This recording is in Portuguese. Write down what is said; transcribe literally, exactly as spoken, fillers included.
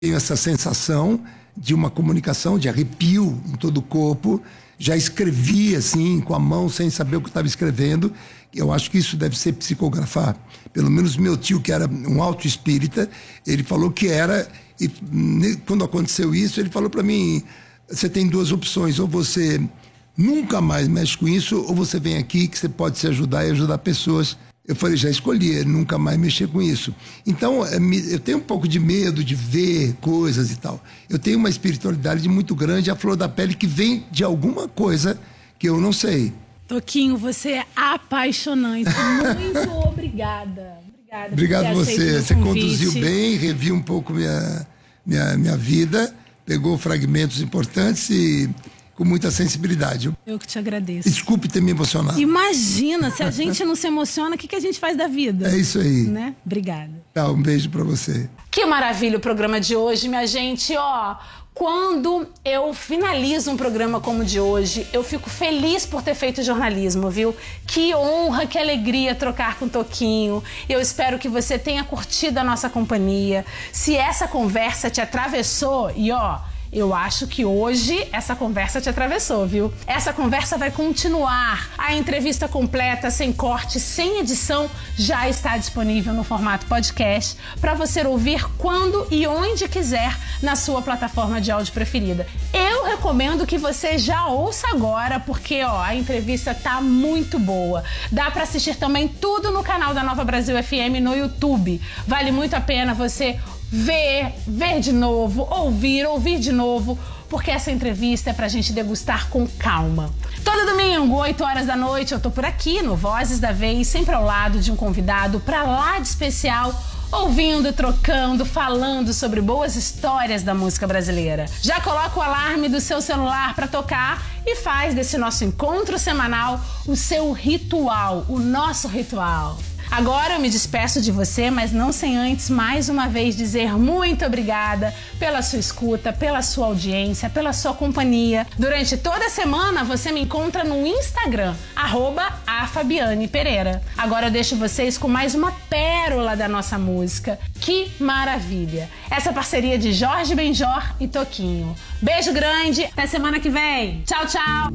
Tenho essa sensação de uma comunicação, de arrepio em todo o corpo. Já escrevi assim, com a mão, sem saber o que estava escrevendo. Eu acho que isso deve ser psicografar. Pelo menos meu tio, que era um autoespírita, ele falou que era... E quando aconteceu isso, ele falou para mim, você tem duas opções, ou você nunca mais mexe com isso, ou você vem aqui que você pode se ajudar e ajudar pessoas. Eu falei, já escolhi, nunca mais mexer com isso. Então, eu tenho um pouco de medo de ver coisas e tal. Eu tenho uma espiritualidade muito grande, a flor da pele, que vem de alguma coisa que eu não sei. Toquinho, você é apaixonante. Muito obrigada. Obrigada. Obrigado a você. Você conduziu bem, reviu um pouco minha, minha, minha vida, pegou fragmentos importantes e... com muita sensibilidade. Eu que te agradeço. Desculpe ter me emocionado. Imagina, se a gente não se emociona, o que, que a gente faz da vida? É isso aí. Né? Obrigada. Tá, um beijo pra você. Que maravilha o programa de hoje, minha gente. Ó, quando eu finalizo um programa como o de hoje, eu fico feliz por ter feito jornalismo, viu? Que honra, que alegria trocar com o Toquinho. Eu espero que você tenha curtido a nossa companhia. Se essa conversa te atravessou, e ó... eu acho que hoje essa conversa te atravessou, viu? Essa conversa vai continuar. A entrevista completa, sem corte, sem edição, já está disponível no formato podcast para você ouvir quando e onde quiser na sua plataforma de áudio preferida. Eu recomendo que você já ouça agora, porque ó, a entrevista tá muito boa. Dá para assistir também tudo no canal da Nova Brasil F M no YouTube. Vale muito a pena você ver, ver de novo, ouvir, ouvir de novo, porque essa entrevista é pra gente degustar com calma. Todo domingo, oito horas da noite, eu tô por aqui no Vozes da Vez, sempre ao lado de um convidado pra lá de especial, ouvindo, trocando, falando sobre boas histórias da música brasileira. Já coloca o alarme do seu celular pra tocar e faz desse nosso encontro semanal o seu ritual, o nosso ritual. Agora eu me despeço de você, mas não sem antes mais uma vez dizer muito obrigada pela sua escuta, pela sua audiência, pela sua companhia. Durante toda a semana você me encontra no Instagram, arroba a Fabiane Pereira. Agora eu deixo vocês com mais uma pérola da nossa música. Que maravilha! Essa parceria de Jorge Benjor e Toquinho. Beijo grande, até semana que vem. Tchau, tchau!